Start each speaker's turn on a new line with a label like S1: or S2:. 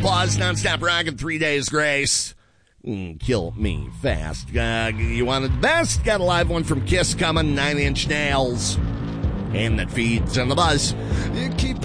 S1: applause, non-stop rockin', 3 days grace. Kill me fast. You wanted the best? Got a live one from Kiss coming, 9 Inch Nails. And that feeds on the buzz. Keep